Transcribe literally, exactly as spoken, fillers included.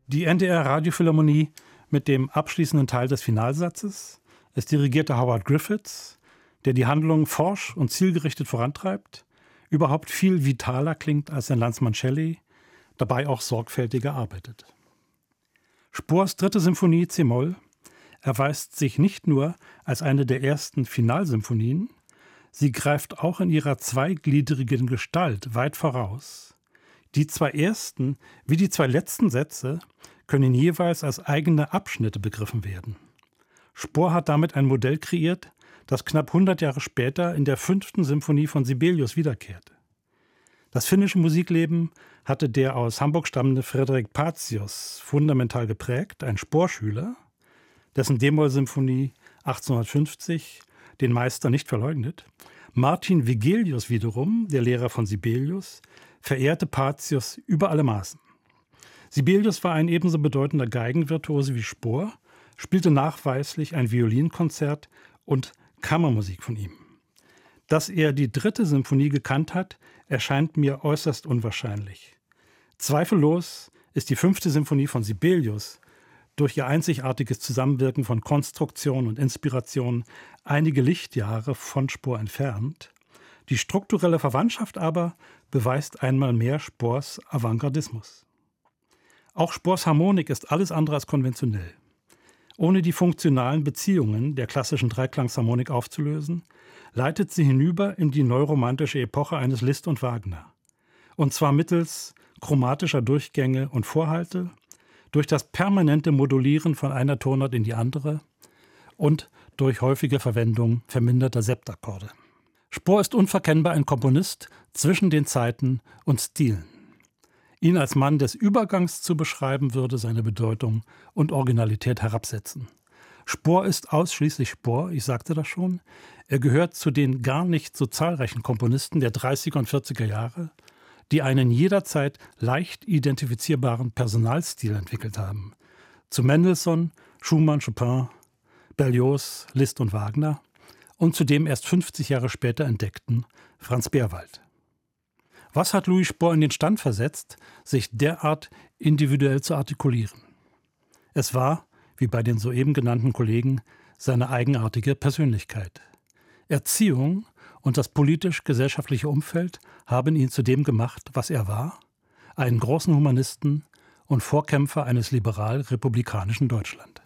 Die N D R-Radiophilharmonie mit dem abschließenden Teil des Finalsatzes. Es dirigierte Howard Griffiths, der die Handlung forsch und zielgerichtet vorantreibt, überhaupt viel vitaler klingt als sein Landsmann Shelley, dabei auch sorgfältiger arbeitet. Spohrs dritte Symphonie c-Moll erweist sich nicht nur als eine der ersten Finalsymphonien, sie greift auch in ihrer zweigliedrigen Gestalt weit voraus. Die zwei ersten wie die zwei letzten Sätze können jeweils als eigene Abschnitte begriffen werden. Spohr hat damit ein Modell kreiert, das knapp hundert Jahre später in der fünften Symphonie von Sibelius wiederkehrt. Das finnische Musikleben hatte der aus Hamburg stammende Fredrik Pacius fundamental geprägt, ein Spohr-Schüler, dessen D-Moll-Symphonie achtzehnhundertfünfzig den Meister nicht verleugnet. Martin Wigelius wiederum, der Lehrer von Sibelius, verehrte Pacius über alle Maßen. Sibelius war ein ebenso bedeutender Geigenvirtuose wie Spohr, spielte nachweislich ein Violinkonzert und Kammermusik von ihm. Dass er die dritte Symphonie gekannt hat, erscheint mir äußerst unwahrscheinlich. Zweifellos ist die fünfte Symphonie von Sibelius durch ihr einzigartiges Zusammenwirken von Konstruktion und Inspiration einige Lichtjahre von Spohr entfernt. Die strukturelle Verwandtschaft aber beweist einmal mehr Spohrs Avantgardismus. Auch Spohrs Harmonik ist alles andere als konventionell. Ohne die funktionalen Beziehungen der klassischen Dreiklangsharmonik aufzulösen, leitet sie hinüber in die neuromantische Epoche eines Liszt und Wagner. Und zwar mittels chromatischer Durchgänge und Vorhalte, durch das permanente Modulieren von einer Tonart in die andere und durch häufige Verwendung verminderter Septakkorde. Spohr ist unverkennbar ein Komponist zwischen den Zeiten und Stilen. Ihn als Mann des Übergangs zu beschreiben, würde seine Bedeutung und Originalität herabsetzen. Spohr ist ausschließlich Spohr, ich sagte das schon. Er gehört zu den gar nicht so zahlreichen Komponisten der dreißiger und vierziger Jahre, die einen jederzeit leicht identifizierbaren Personalstil entwickelt haben. Zu Mendelssohn, Schumann, Chopin, Berlioz, Liszt und Wagner und zu dem erst fünfzig Jahre später entdeckten Franz Beerwald. Was hat Louis Spohr in den Stand versetzt, sich derart individuell zu artikulieren? Es war, wie bei den soeben genannten Kollegen, seine eigenartige Persönlichkeit. Erziehung und das politisch-gesellschaftliche Umfeld haben ihn zu dem gemacht, was er war, einen großen Humanisten und Vorkämpfer eines liberal-republikanischen Deutschland.